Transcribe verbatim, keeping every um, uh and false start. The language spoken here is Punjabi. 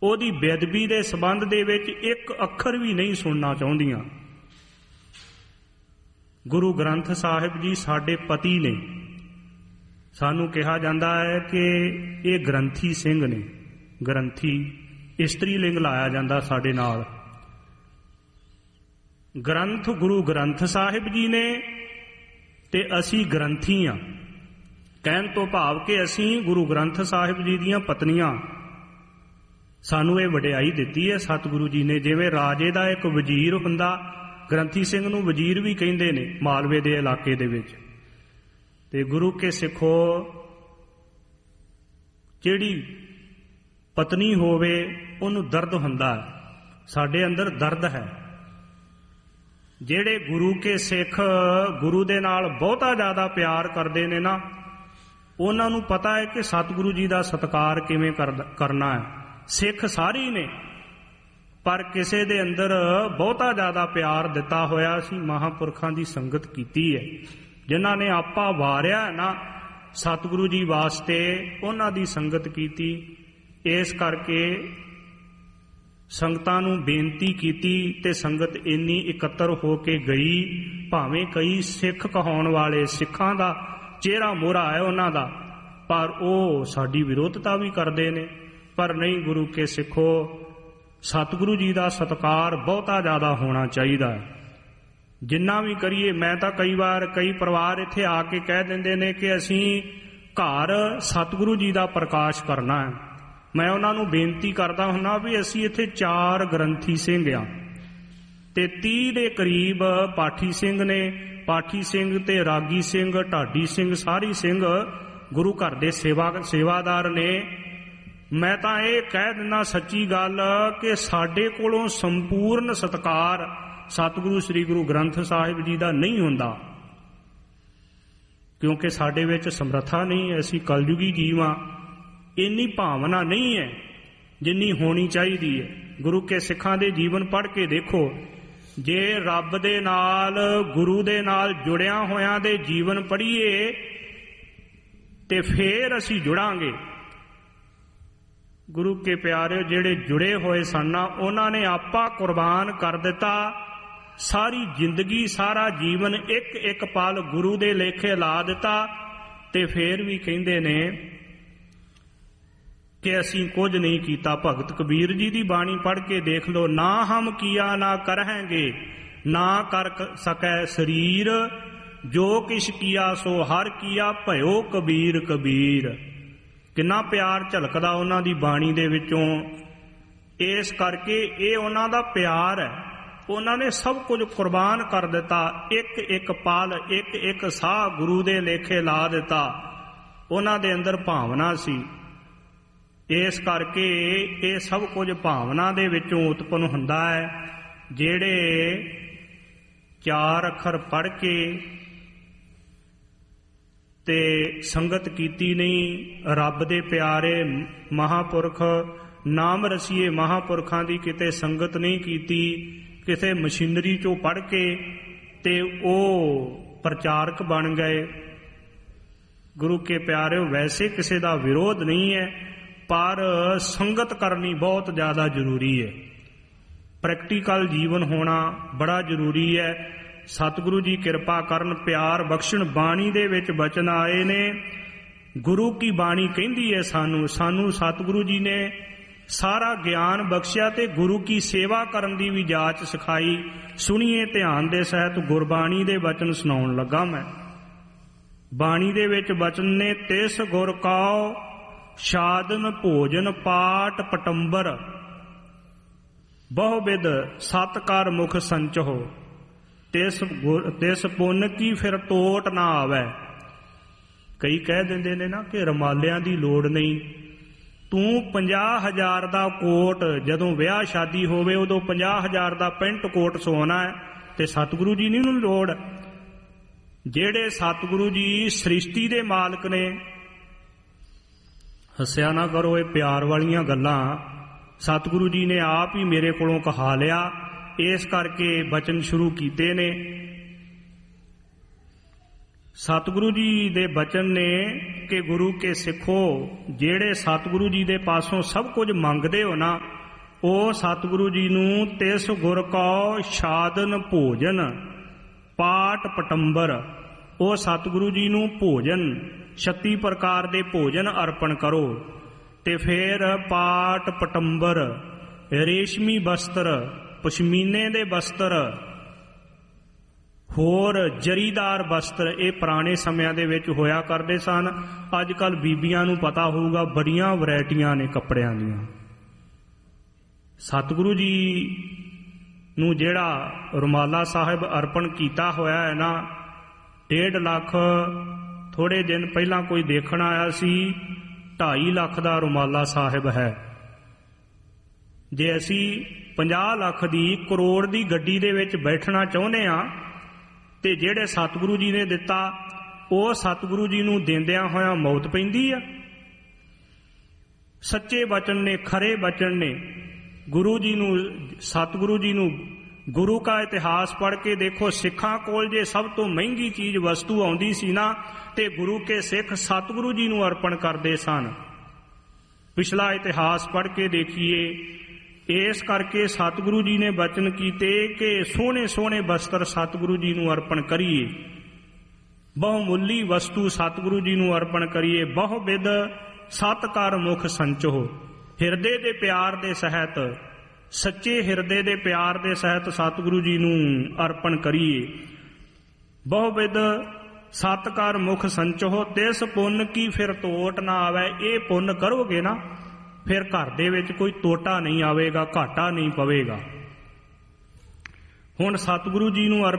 ਉਹਦੀ ਬੇਅਦਬੀ ਦੇ ਸੰਬੰਧ ਦੇ ਵਿੱਚ ਇੱਕ ਅੱਖਰ ਵੀ ਨਹੀਂ ਸੁਣਨਾ ਚਾਹੁੰਦੀਆਂ। ਗੁਰੂ ਗ੍ਰੰਥ ਸਾਹਿਬ ਜੀ ਸਾਡੇ ਪਤੀ ਨੇ। ਸਾਨੂੰ ਕਿਹਾ ਜਾਂਦਾ ਹੈ ਕਿ ਇਹ ਗ੍ਰੰਥੀ ਸਿੰਘ ਨੇ। ਗ੍ਰੰਥੀ ਇਸਤਰੀ ਲਿੰਗ ਲਾਇਆ ਜਾਂਦਾ ਸਾਡੇ ਨਾਲ। ਗ੍ਰੰਥ ਗੁਰੂ ਗ੍ਰੰਥ ਸਾਹਿਬ ਜੀ ਨੇ ਤੇ ਅਸੀਂ ਗ੍ਰੰਥੀ ਹਾਂ। ਕਹਿਣ ਤੋਂ ਭਾਵ ਕਿ ਅਸੀਂ ਗੁਰੂ ਗ੍ਰੰਥ ਸਾਹਿਬ ਜੀ ਦੀਆਂ ਪਤਨੀਆਂ। ਸਾਨੂੰ ਇਹ ਵਡਿਆਈ ਦਿੱਤੀ ਹੈ ਸਤਿਗੁਰੂ ਜੀ ਨੇ। ਜਿਵੇਂ ਰਾਜੇ ਦਾ ਇੱਕ ਵਜ਼ੀਰ ਹੁੰਦਾ, ਗ੍ਰੰਥੀ ਸਿੰਘ ਨੂੰ ਵਜ਼ੀਰ ਵੀ ਕਹਿੰਦੇ ਨੇ ਮਾਲਵੇ ਦੇ ਇਲਾਕੇ ਦੇ ਵਿੱਚ। ਤੇ ਗੁਰੂ ਕੇ ਸਿੱਖੋ, ਜਿਹੜੀ ਪਤਨੀ ਹੋਵੇ ਉਹਨੂੰ ਦਰਦ ਹੁੰਦਾ ਹੈ। ਸਾਡੇ ਅੰਦਰ ਦਰਦ ਹੈ। ਜਿਹੜੇ ਗੁਰੂ ਕੇ ਸਿੱਖ ਗੁਰੂ ਦੇ ਨਾਲ ਬਹੁਤਾ ਜ਼ਿਆਦਾ ਪਿਆਰ ਕਰਦੇ ਨੇ ਨਾ, ਉਹਨਾਂ ਨੂੰ ਪਤਾ ਹੈ ਕਿ ਸਤਿਗੁਰੂ ਜੀ ਦਾ ਸਤਿਕਾਰ ਕਿਵੇਂ ਕਰਨਾ ਹੈ। ਸਿੱਖ ਸਾਰੇ ਨੇ, ਪਰ ਕਿਸੇ ਦੇ ਅੰਦਰ ਬਹੁਤਾ ਜ਼ਿਆਦਾ ਪਿਆਰ ਦਿੱਤਾ ਹੋਇਆ ਸੀ ਮਹਾਂਪੁਰਖਾਂ ਦੀ ਸੰਗਤ ਕੀਤੀ ਹੈ। ਜਿਨ੍ਹਾਂ ਨੇ ਆਪਾ ਵਾਰਿਆ ਨਾ ਸਤਿਗੁਰੂ ਜੀ ਵਾਸਤੇ, ਉਹਨਾਂ ਦੀ ਸੰਗਤ ਕੀਤੀ। ਇਸ ਕਰਕੇ ਸੰਗਤਾਂ ਨੂੰ ਬੇਨਤੀ ਕੀਤੀ ਤੇ ਸੰਗਤ ਇੰਨੀ ਇਕੱਤਰ ਹੋ ਕੇ ਗਈ। ਭਾਵੇਂ ਕਈ ਸਿੱਖ ਕਹਾਉਣ ਵਾਲੇ ਸਿੱਖਾਂ ਦਾ ਚਿਹਰਾ ਮੋਹਰਾ ਹੈ ਉਹਨਾਂ ਦਾ, ਪਰ ਉਹ ਸਾਡੀ ਵਿਰੋਧਤਾ ਵੀ ਕਰਦੇ ਨੇ। ਪਰ ਨਹੀਂ, ਗੁਰੂ ਕੇ ਸਿੱਖੋ, ਸਤਿਗੁਰੂ ਜੀ ਦਾ ਸਤਿਕਾਰ ਬਹੁਤਾ ਜ਼ਿਆਦਾ ਹੋਣਾ ਚਾਹੀਦਾ ਹੈ। ਜਿੰਨਾ ਵੀ ਕਰੀਏ, ਮੈਂ ਤਾਂ ਕਈ ਵਾਰ ਕਈ ਪਰਿਵਾਰ ਇੱਥੇ ਆ ਕੇ ਕਹਿ ਦਿੰਦੇ ਨੇ ਕਿ ਅਸੀਂ ਘਰ ਸਤਿਗੁਰੂ ਜੀ ਦਾ ਪ੍ਰਕਾਸ਼ ਕਰਨਾ ਹੈ। ਮੈਂ ਉਹਨਾਂ ਨੂੰ ਬੇਨਤੀ ਕਰਦਾ ਹੁੰਦਾ ਵੀ ਅਸੀਂ ਇੱਥੇ ਚਾਰ ਗ੍ਰੰਥੀ ਸਿੰਘ ਆ ਤੇ ਤੀਹ ਦੇ ਕਰੀਬ ਪਾਠੀ ਸਿੰਘ ਨੇ। ਪਾਠੀ ਸਿੰਘ ਤੇ ਰਾਗੀ ਸਿੰਘ, ਢਾਡੀ ਸਿੰਘ, ਸਾਰੀ ਸਿੰਘ ਗੁਰੂ ਘਰ ਦੇ ਸੇਵਾ ਸੇਵਾਦਾਰ ਨੇ। ਮੈਂ ਤਾਂ ਇਹ ਕਹਿ ਦਿੰਦਾ ਸੱਚੀ ਗੱਲ ਕਿ ਸਾਡੇ ਕੋਲੋਂ ਸੰਪੂਰਨ ਸਤਿਕਾਰ ਸਤਿਗੁਰੂ ਸ੍ਰੀ ਗੁਰੂ ਗ੍ਰੰਥ ਸਾਹਿਬ ਜੀ ਦਾ ਨਹੀਂ ਹੁੰਦਾ, ਕਿਉਂਕਿ ਸਾਡੇ ਵਿੱਚ ਸਮਰੱਥਾ ਨਹੀਂ ਹੈ। ਅਸੀਂ ਕਲਯੁਗੀ ਜੀਵ ਹਾਂ। ਇੰਨੀ ਭਾਵਨਾ ਨਹੀਂ ਹੈ ਜਿੰਨੀ ਹੋਣੀ ਚਾਹੀਦੀ ਹੈ। ਗੁਰੂ ਕੇ ਸਿੱਖਾਂ ਦੇ ਜੀਵਨ ਪੜ੍ਹ ਕੇ ਦੇਖੋ। ਜੇ ਰੱਬ ਦੇ ਨਾਲ, ਗੁਰੂ ਦੇ ਨਾਲ ਜੁੜਿਆਂ ਹੋਇਆਂ ਦੇ ਜੀਵਨ ਪੜ੍ਹੀਏ ਤੇ ਫੇਰ ਅਸੀਂ ਜੁੜਾਂਗੇ। ਗੁਰੂ ਕੇ ਪਿਆਰਿਓ, ਜਿਹੜੇ ਜੁੜੇ ਹੋਏ ਸਨ ਉਹਨਾਂ ਨੇ ਆਪਾ ਕੁਰਬਾਨ ਕਰ ਦਿੱਤਾ। ਸਾਰੀ ਜ਼ਿੰਦਗੀ, ਸਾਰਾ ਜੀਵਨ, ਇੱਕ ਇੱਕ ਪਲ ਗੁਰੂ ਦੇ ਲੇਖੇ ਲਾ ਦਿੱਤਾ ਤੇ ਫੇਰ ਵੀ ਕਹਿੰਦੇ ਨੇ ਕਿ ਅਸੀਂ ਕੁਝ ਨਹੀਂ ਕੀਤਾ। ਭਗਤ ਕਬੀਰ ਜੀ ਦੀ ਬਾਣੀ ਪੜ੍ਹ ਕੇ ਦੇਖ ਲਓ। ਨਾ ਹਮ ਕੀਆ ਨਾ ਕਰਹਿਗੇ, ਨਾ ਕਰ ਸਕੈ ਸਰੀਰ, ਜੋ ਕਿਛ ਕੀਆ ਸੋ ਹਰ ਕੀਆ, ਭਇਓ ਕਬੀਰ ਕਬੀਰ। ਕਿੰਨਾ ਪਿਆਰ ਝਲਕਦਾ ਉਹਨਾਂ ਦੀ ਬਾਣੀ ਦੇ ਵਿੱਚੋਂ। ਇਸ ਕਰਕੇ ਇਹ ਉਹਨਾਂ ਦਾ ਪਿਆਰ ਹੈ। ਉਹਨਾਂ ਨੇ ਸਭ ਕੁਝ ਕੁਰਬਾਨ ਕਰ ਦਿੱਤਾ। ਇੱਕ ਇੱਕ ਪਲ, ਇੱਕ ਇੱਕ ਸਾਹ ਗੁਰੂ ਦੇ ਲੇਖੇ ਲਾ ਦਿੱਤਾ। ਉਹਨਾਂ ਦੇ ਅੰਦਰ ਭਾਵਨਾ ਸੀ। ਇਸ ਕਰਕੇ ਇਹ ਸਭ ਕੁਝ ਭਾਵਨਾ ਦੇ ਵਿੱਚੋਂ ਉਤਪੰਨ ਹੁੰਦਾ ਹੈ। ਜਿਹੜੇ ਚਾਰ ਅੱਖਰ ਪੜ੍ਹ ਕੇ ਤੇ ਸੰਗਤ ਕੀਤੀ ਨਹੀਂ, ਰੱਬ ਦੇ ਪਿਆਰੇ ਮਹਾਂਪੁਰਖ, ਨਾਮ ਰਸੀਏ ਮਹਾਂਪੁਰਖਾਂ ਦੀ ਕਿਤੇ ਸੰਗਤ ਨਹੀਂ ਕੀਤੀ, ਕਿਸੇ ਮਸ਼ੀਨਰੀ ਚੋਂ ਪੜ੍ਹ ਕੇ ਤੇ ਉਹ ਪ੍ਰਚਾਰਕ ਬਣ ਗਏ। ਗੁਰੂ ਕੇ ਪਿਆਰਿਓ, ਵੈਸੇ ਕਿਸੇ ਦਾ ਵਿਰੋਧ ਨਹੀਂ ਹੈ, ਪਰ ਸੰਗਤ ਕਰਨੀ ਬਹੁਤ ਜ਼ਿਆਦਾ ਜ਼ਰੂਰੀ ਹੈ। ਪ੍ਰੈਕਟੀਕਲ ਜੀਵਨ ਹੋਣਾ ਬੜਾ ਜ਼ਰੂਰੀ ਹੈ। ਸਤਿਗੁਰੂ ਜੀ ਕਿਰਪਾ ਕਰਨ, ਪਿਆਰ ਬਖਸ਼ਣ। ਬਾਣੀ ਦੇ ਵਿੱਚ ਬਚਨ ਆਏ ਨੇ। ਗੁਰੂ ਕੀ ਬਾਣੀ ਕਹਿੰਦੀ ਹੈ ਸਾਨੂੰ ਸਾਨੂੰ ਸਤਿਗੁਰੂ ਜੀ ਨੇ ਸਾਰਾ ਗਿਆਨ ਬਖਸ਼ਿਆ ਤੇ ਗੁਰੂ ਕੀ ਸੇਵਾ ਕਰਨ ਦੀ ਵੀ ਜਾਚ ਸਿਖਾਈ। ਸੁਣੀਏ ਧਿਆਨ ਦੇ ਸਹਿਤ ਗੁਰਬਾਣੀ ਦੇ ਬਚਨ ਸੁਣਾਉਣ ਲੱਗਾ ਮੈਂ। ਬਾਣੀ ਦੇ ਵਿੱਚ ਬਚਨ ਨੇ, ਤਿਸ ਗੁਰ ਕਉ ਸਾਧਨ ਭੋਜਨ ਪਾਟ ਪਟੰਬਰ, ਬਹੁ ਬਿਦ ਸਤ ਕਰ ਮੁਖ ਸੰਚੋ, ਤਿਸ ਤਿਸ ਪੁੰਨ ਕੀ ਫਿਰ ਟੋਟ ਨਾ ਆਵੈ। ਕਈ ਕਹਿ ਦਿੰਦੇ ਨੇ ਨਾ ਕਿ ਰਮਾਲਿਆਂ ਦੀ ਲੋੜ ਨਹੀਂ। ਤੂੰ ਪੰਜਾਹ ਹਜ਼ਾਰ ਦਾ ਕੋਟ, ਜਦੋਂ ਵਿਆਹ ਸ਼ਾਦੀ ਹੋਵੇ ਉਦੋਂ ਪੰਜਾਹ ਹਜ਼ਾਰ ਦਾ ਪੈਂਟ ਕੋਟ ਸਵਾਉਣਾ ਹੈ ਤੇ ਸਤਿਗੁਰੂ ਜੀ ਨੂੰ ਲੋੜ। ਜਿਹੜੇ ਸਤਿਗੁਰੂ ਜੀ ਸ੍ਰਿਸ਼ਟੀ ਦੇ ਮਾਲਕ ਨੇ। ਹੱਸਿਆ ਨਾ ਕਰੋ, ਇਹ ਪਿਆਰ ਵਾਲੀਆਂ ਗੱਲਾਂ ਸਤਿਗੁਰੂ ਜੀ ਨੇ ਆਪ ਹੀ ਮੇਰੇ ਕੋਲੋਂ ਕਹਾ ਲਿਆ। ਇਸ ਕਰਕੇ ਬਚਨ ਸ਼ੁਰੂ ਕੀਤੇ ਨੇ। ਸਤਿਗੁਰੂ ਜੀ ਦੇ ਬਚਨ ਨੇ ਕਿ ਗੁਰੂ ਕੇ ਸਿੱਖੋ, ਜਿਹੜੇ ਸਤਿਗੁਰੂ ਜੀ ਦੇ ਪਾਸੋਂ ਸਭ ਕੁਝ ਮੰਗਦੇ ਹੋ ਨਾ, ਉਹ ਸਤਿਗੁਰੂ ਜੀ ਨੂੰ ਤਿਸ ਗੁਰ ਕਉ ਸਾਧਨ ਭੋਜਨ ਪਾਟ ਪਟੰਬਰ, ਉਹ ਸਤਿਗੁਰੂ ਜੀ ਨੂੰ ਭੋਜਨ ਛੱਤੀ ਪ੍ਰਕਾਰ ਦੇ ਭੋਜਨ ਅਰਪਣ ਕਰੋ। ਤੇ ਫਿਰ ਪਾਟ ਪਟੰਬਰ, ਰੇਸ਼ਮੀ ਬਸਤਰ, ਪਸ਼ਮੀਨੇ ਦੇ ਬਸਤਰ, ਹੋਰ ਜਰੀਦਾਰ ਬਸਤਰ, ਇਹ ਪੁਰਾਣੇ ਸਮਿਆਂ ਦੇ ਵਿੱਚ ਹੋਇਆ ਕਰਦੇ ਸਨ। ਅੱਜ ਕੱਲ੍ਹ ਬੀਬੀਆਂ ਨੂੰ ਪਤਾ ਹੋਊਗਾ, ਬੜੀਆਂ ਵੈਰਾਈਟੀਆਂ ਨੇ ਕੱਪੜਿਆਂ ਦੀਆਂ। ਸਤਿਗੁਰੂ ਜੀ ਨੂੰ ਜਿਹੜਾ ਰੁਮਾਲਾ ਸਾਹਿਬ ਅਰਪਣ ਕੀਤਾ ਹੋਇਆ ਹੈ ਨਾ, ਡੇਢ ਲੱਖ, ਥੋੜੇ ਦਿਨ ਪਹਿਲਾਂ ਕੋਈ ਦੇਖਣ ਆਇਆ ਸੀ, ਢਾਈ ਲੱਖ ਦਾ ਰੁਮਾਲਾ ਸਾਹਿਬ ਹੈ। ਜੇ ਅਸੀਂ ਪੰਜਾਹ ਲੱਖ ਦੀ ਕਰੋੜ ਦੀ ਗੱਡੀ ਦੇ ਵਿੱਚ ਬੈਠਣਾ ਚਾਹੁੰਦੇ ਹਾਂ, ਤੇ ਜਿਹੜੇ ਸਤਿਗੁਰੂ ਜੀ ਨੇ ਦਿੱਤਾ, ਉਹ ਸਤਿਗੁਰੂ ਜੀ ਨੂੰ ਦਿੰਦਿਆਂ ਹੋਇਆਂ ਮੌਤ ਪੈਂਦੀ ਆ। ਸੱਚੇ ਬਚਨ ਨੇ, ਖਰੇ ਬਚਨ ਨੇ। ਗੁਰੂ ਜੀ ਨੂੰ, ਸਤਿਗੁਰੂ ਜੀ ਨੂੰ, ਗੁਰੂ ਕਾ ਇਤਿਹਾਸ ਪੜ੍ਹ ਕੇ ਦੇਖੋ, ਸਿੱਖਾਂ ਕੋਲ ਜੇ ਸਭ ਤੋਂ ਮਹਿੰਗੀ ਚੀਜ਼ ਵਸਤੂ ਆਉਂਦੀ ਸੀ ਨਾ, ਤੇ ਗੁਰੂ ਕੇ ਸਿੱਖ ਸਤਿਗੁਰੂ ਜੀ ਨੂੰ ਅਰਪਣ ਕਰਦੇ ਸਨ। ਪਿਛਲਾ ਇਤਿਹਾਸ ਪੜ੍ਹ ਕੇ ਦੇਖੀਏ। ਇਸ ਕਰਕੇ ਸਤਿਗੁਰੂ ਜੀ ਨੇ ਬਚਨ ਕੀਤੇ ਕਿ ਸੋਹਣੇ ਸੋਹਣੇ ਵਸਤਰ ਸਤਿਗੁਰੂ ਜੀ ਨੂੰ ਅਰਪਣ ਕਰੀਏ, ਬਹੁਮੁੱਲੀ ਵਸਤੂ ਸਤਿਗੁਰੂ ਜੀ ਨੂੰ ਅਰਪਣ ਕਰੀਏ। ਬਹੁ ਬਿਦ ਸਤ ਕਰ ਮੁਖ ਸੰਚੋ, ਹਿਰਦੇ ਦੇ ਪਿਆਰ ਦੇ ਸਹਿਤ, ਸੱਚੇ ਹਿਰਦੇ ਦੇ ਪਿਆਰ ਦੇ ਸਹਿਤ ਸਤਿਗੁਰੂ ਜੀ ਨੂੰ ਅਰਪਣ ਕਰੀਏ। ਬਹੁ ਬਿਦ ਸਤ ਕਰ ਮੁਖ ਸੰਚੋ, ਤਿਸ ਪੁੰਨ ਕੀ ਫਿਰ ਤੋਟ ਨਾ ਆਵੇ। ਇਹ ਪੁੰਨ ਕਰੋਗੇ ਨਾ, ਫਿਰ ਘਰ ਦੇ ਵਿੱਚ ਕੋਈ ਤੋਟਾ ਨਹੀਂ ਆਵੇਗਾ, ਘਾਟਾ ਨਹੀਂ ਪਵੇਗਾ। ਹੁਣ ਸਤਿਗੁਰੂ ਜੀ ਨੂੰ ਅਰਪਣ